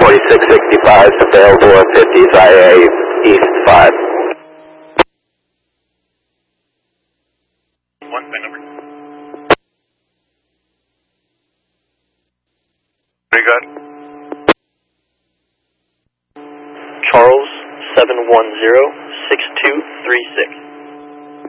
4665 available at 50s IA East 5. One phone number. What do you got? Charles 710-6236.